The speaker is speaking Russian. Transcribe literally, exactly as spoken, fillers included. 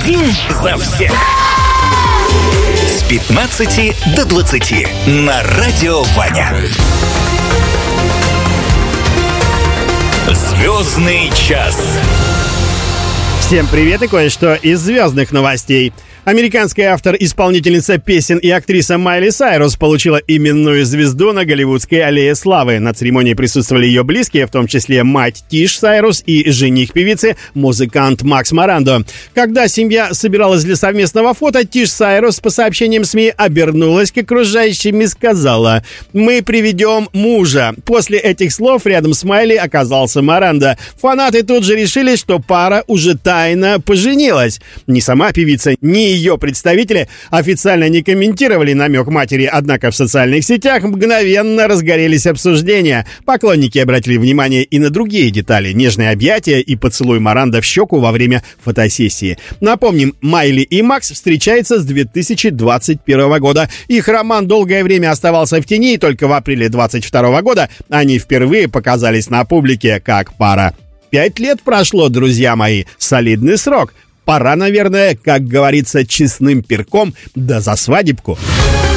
Один за всех. С пятнадцати до двадцати на Радио Ваня. Звездный час. Всем привет и кое-что из звездных новостей. Американская автор-исполнительница песен и актриса Майли Сайрус получила именную звезду на Голливудской аллее славы. На церемонии присутствовали ее близкие, в том числе мать Тиш Сайрус и жених певицы, музыкант Макс Морандо. Когда семья собиралась для совместного фото, Тиш Сайрус, по сообщениям СМИ, обернулась к окружающим и сказала: «Мы приведем мужа». После этих слов рядом с Майли оказался Морандо. Фанаты тут же решили, что пара уже тайно поженилась. Ни сама певица, ни ее представители официально не комментировали намек матери, однако в социальных сетях мгновенно разгорелись обсуждения. Поклонники обратили внимание и на другие детали: нежные объятия и поцелуй Морандо в щеку во время фотосессии. Напомним, Майли и Макс встречаются с две тысячи двадцать первого года. Их роман долгое время оставался в тени, и только в апреле двадцать второго года они впервые показались на публике как пара. Пять лет прошло, друзья мои, солидный срок. Пора, наверное, как говорится, честным перком, да за свадебку.